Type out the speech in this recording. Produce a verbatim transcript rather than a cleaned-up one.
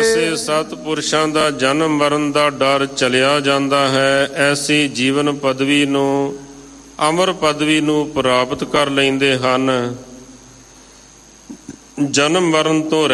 ਐਸੇ ਸਤਿਪੁਰਸ਼ਾਂ ਦਾ ਜਨਮ ਮਰਨ ਦਾ ਡਰ ਚਲਿਆ ਜਾਂਦਾ ਹੈ। ਐਸੀ ਜੀਵਨ ਪਦਵੀ ਨੂੰ, ਅਮਰ ਪਦਵੀ ਨੂੰ ਪ੍ਰਾਪਤ ਕਰ ਲੈਂਦੇ ਹਨ। ਜਨਮ ਮਰਨ ਤੋਂ